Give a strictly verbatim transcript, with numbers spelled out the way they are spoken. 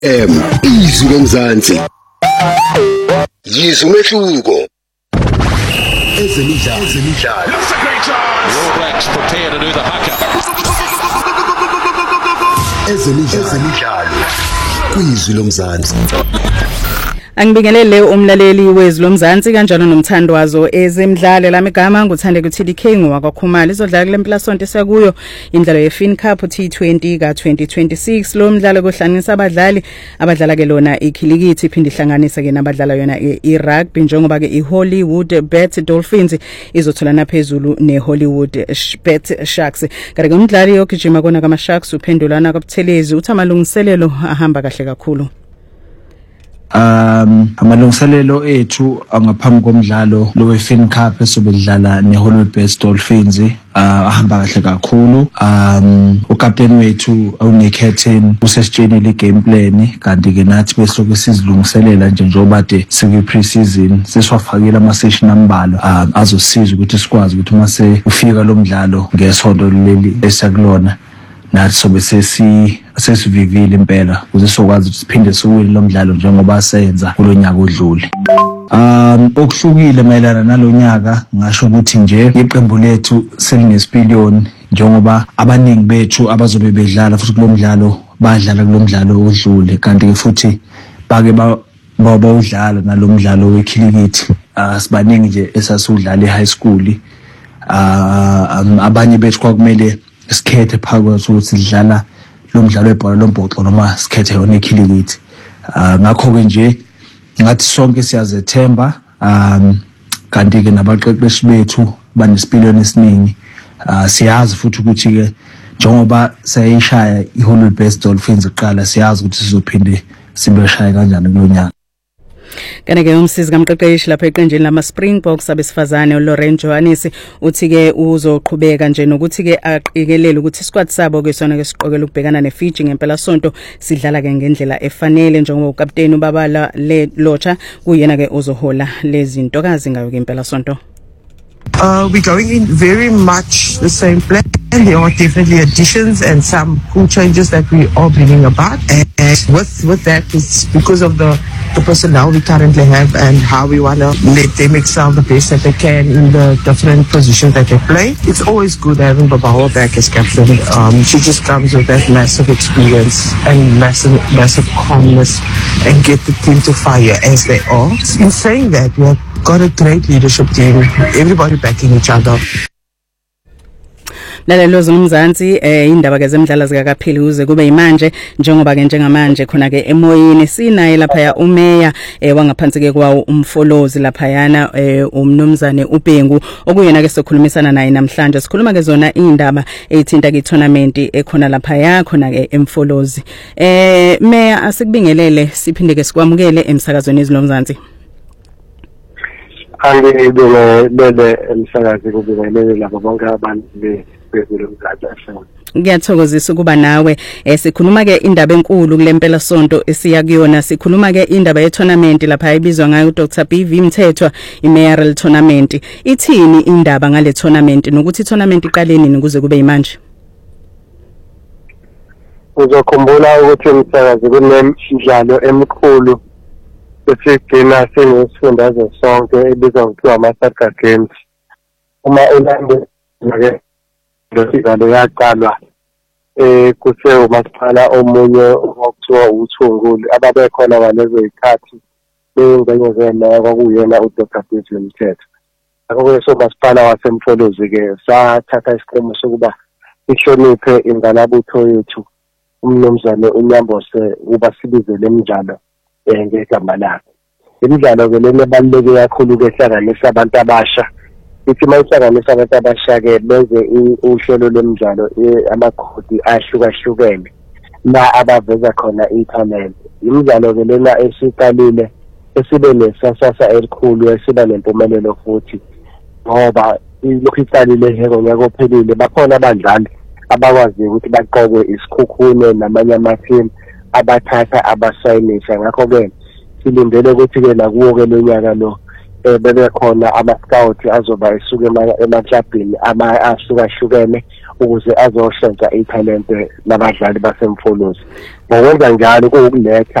M izwi lomzansi yizwe umehluko ezemidlalo ezemidlalo All Blacks prepare to do the haka. ezemidlalo kwizwi lomzansi. Angibingelele umlaleli wezwi lomzansi kanjalo nomthandwazo ezemidlalo lami igama nguthande ku-T D K ngwakwakhumala izodlala kule mpelasonto esiyakuyo indlalo ye-Fin Cup T twenty ka twenty twenty-six. Lo mdlalo kohlanganisa abadlali abadlala ke lona ikhilikithi iphinde ihlanganisa ke nabadlala yona i-rugby njengoba ke i-Hollywood Bet Dolphins izotholana phezulu ne-Hollywood Bet Sharks. Kanti umdlali ogijima kona kama Sharks uphendulana kabuthelezi uthi amalungiselelo ahamba kahle kakhulu. Um amalungiselelo ethu angaphambi komdlalo lo we-Fin Cup esobedlala ne-Hollywood Bet Dolphins uh, ahamba kahle kakhulu. Um ukapteni wethu uNikhetheni usesitshenile i-game plan kanti ke nathi bese sizilungiselela nje njengoba de siku pre-season sesiwafakile ama-session ambalwa um, azosiza ukuthi sikwazi ukuthi mase ufika lo mdlalo ngesonto leli esiyakulona nathi sobe sesi sesivivile impela ukuze sokwazi ukuthi siphinde siwine lo mdlalo njengoba senza kulonyaka odlule. Um okuhlukile mayelana nalonyaka ngasho ukuthi nje iqembu lethu selinesipiliyoni njengoba abaningi bethu abazobe bedlala futhi kulo mdlalo badlala kulo mdlalo odlule kanti futhi bake ba bawudlala nalomdlalo wekhilikithi. Uh, sibaningi nje esasudlala e-high school. Uh, abanye bethu kwakumele sikhethe phakathi ukuthi sidlala lo mdlalo webhola lombhoxo noma sikhethe yona ikhilikithi. Uh, ngakho ke nje ngathi sonke siyazethemba um kanti ke nabaqeqeshi bethu banesipiliyoni esiningi. Uh, siyazi futhi ukuthi ke njengoba sayishaya i-Hollywood Bet Dolphins iqala siyazi ukuthi sizophinde sibeshaya kanjani kulonyaka. Kanti ke umsizi kamqeqeshi lapha eqenjini lama Springboks abesifazane uLauren Johannes uthi ke uzoqhubeka nje nokuthi ke aqikelele ukuthi squad sabo ke sona ke siqokela ukubhekana neFiji ngempela sonto sidlala ke ngendlela efanele njengoba ukapteni ubabala le Locha kuyena ke uzohola lezi ntokazi ngayo ke impela sonto. Uh, we're going in very much the same plan. And there are definitely additions and some cool changes that we are bringing about. And with with that, it's because of the, the personnel we currently have and how we want to let them excel the best that they can in the different positions that they play. It's always good having Babawa back as captain. Um, she just comes with that massive experience and massive, massive calmness and get the team to fire as they are. In saying that, we have got a great leadership team, everybody backing each other. Lalelo zomzansi eh indaba ke zemidlalo zikakaphili uze kube imanje njengoba ke njengamanje khona ke emoyeni sinaye lapha ya umeya eh wangaphansi ke kwawo umfolozi lapha yana eh umnumzane uBhengu okuyena ke sokhulumisana naye namhlanje sikhuluma ke zona indaba ethinta ke tournament ekhona lapha ya khona ke emfolozi. Eh meya asikubingelele siphinde ke sikwamukele emsakazweni izilomzansi. Angibingelele emsakazi kubingelele labo bonke abantu bezwe lomzansi. Ngiyathokozisa ukuba nawe eh sikhuluma ke indaba enkulu kule mpela sonto esiya kuyona sikhuluma ke indaba ye tournament lapha ibizwa ngayo Doctor B V Mthethwa i-mayoral tournament. Ithini indaba ngale tournament nokuthi tournament iqale nini kuze kube imanje? Uzokhumbula ukuthi umsakazi kunemidlalo emikhulu esigcina sinesifundazwe sonke ebizwa ngokuthiwa ama-Saga Games. Uma ulandela ke lo yaqalwa eh kuse umasipala omunye okuthiwa uThungulu ababekhona ngalezo izikhathi bengengene zena kwakuyena uDoctor B V Mthethwa. Akho so masipala wasemfolozi ke sathatha isinqumo sokuba sihloniphe ingalabutho yethu umnumzane uNyambose uba sibizele imidlalo eh ngegama lakhe. Imidlalo ke lena ebaluleke kakhulu ke ehlanganisa abantu abasha. Ithi mayihlanganisa abantu abasha ke benze uhlelo lwemidlalo amakhodi ahlukahlukene la abaveza khona i-talent. Imidlalo ke lena esiqalile esibe nesasasa elikhulu esiba nempumelelo futhi ngoba ilokhu iqalile ngonyaka ophelile bakhona abadlali abakwazi ukuthi baqokwe isikhukhune namanye ama-team abathatha abasayinisa. Ngakho ke silindele ukuthi ke nakuwo ke lonyaka lo eh bebe khona ama scout azoba esuke emaklabhini ama ahlukahlukene ukuze azoshintsha ithalente labadlali basemfolozi. Ngokwenza njalo kuwukuletha